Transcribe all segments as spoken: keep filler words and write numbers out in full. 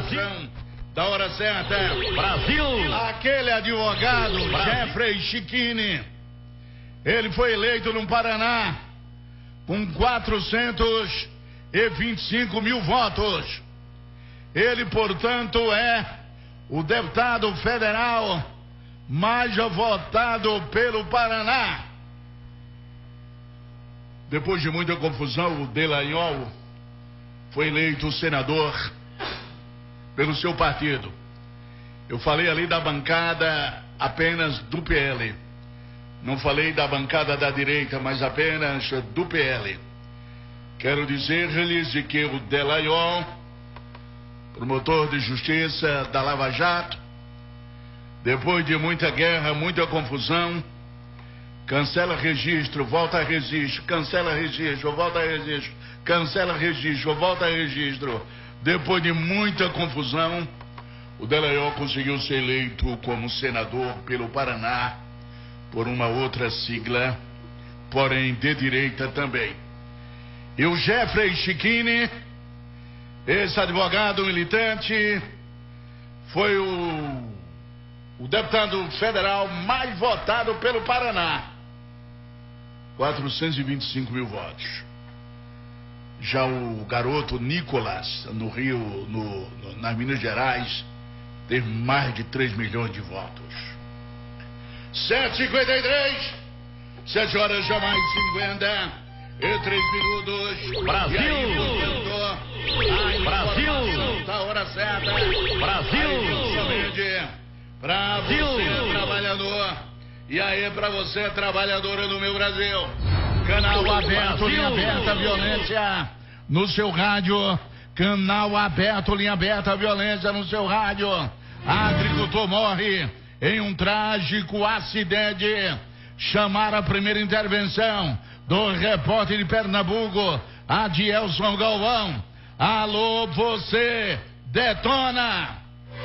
Brasil. Da hora certa. Brasil. Aquele advogado, Brasil. Jeffrey Chiquini, ele foi eleito no Paraná com quatrocentos e vinte e cinco mil votos. Ele, portanto, é o deputado federal mais votado pelo Paraná. Depois de muita confusão, o Delanhol foi eleito senador pelo seu partido. Eu falei ali da bancada apenas do P L. Não falei da bancada da direita, mas apenas do P L. Quero dizer-lhes de que o Delanhol, promotor de justiça da Lava Jato, depois de muita guerra, muita confusão, cancela registro, volta a registro, cancela registro, volta a registro, cancela registro, volta a registro. Depois de muita confusão, o Delanhol conseguiu ser eleito como senador pelo Paraná por uma outra sigla, porém de direita também. E o Jeffrey Chiquini, esse advogado militante, foi o, o deputado federal mais votado pelo Paraná. quatrocentos e vinte e cinco mil votos. Já o garoto Nicolas, no Rio, no, no, nas Minas Gerais, teve mais de três milhões de votos. sete e cinquenta e três, sete horas já mais cinquenta e três minutos. Brasil! Aí, Brasil! Tá a hora certa. Brasil! Aí, pra você, trabalhador. E aí, pra você, trabalhadora do meu Brasil. Canal aberto, Brasil. linha aberta, violência no seu rádio. Canal aberto, linha aberta, violência no seu rádio. Agricultor morre em um trágico acidente. Chamar a primeira intervenção do repórter de Pernambuco, Adielson Galvão. Alô, você, detona!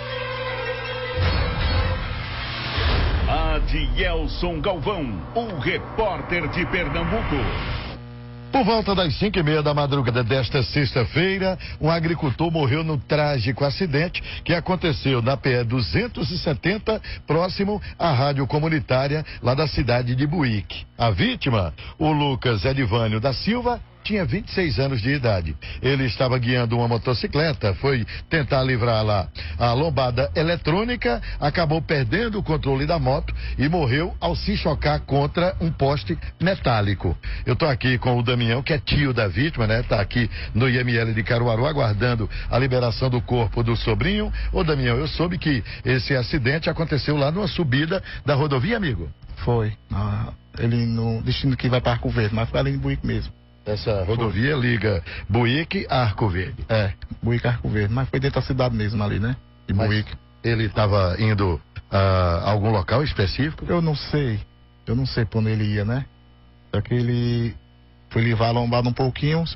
Adielson Galvão, o repórter de Pernambuco. Por volta das cinco e meia da madrugada desta sexta-feira, um agricultor morreu no trágico acidente que aconteceu na P E duzentos e setenta, próximo à rádio comunitária lá da cidade de Buíque. A vítima, o Lucas Edivânio da Silva, tinha vinte e seis anos de idade. Ele estava guiando uma motocicleta, foi tentar livrar lá a lombada eletrônica, acabou perdendo o controle da moto e morreu ao se chocar contra um poste metálico. Eu estou aqui com o Damião, que é tio da vítima, né? Tá aqui no I M L de Caruaru, aguardando a liberação do corpo do sobrinho. Ô Damião, eu soube que esse acidente aconteceu lá numa subida da rodovia, amigo? Foi. Ah, ele no destino que vai para Arco Verde, mas foi ali em Buíque mesmo. Essa rodovia liga Buíque a Arco Verde. É, Buíque a Arco Verde, mas foi dentro da cidade mesmo ali, né? De Mas Buíque. ele estava indo a algum local específico? Eu não sei, eu não sei pra onde ele ia, né? Só que ele foi levar a lombada um pouquinho,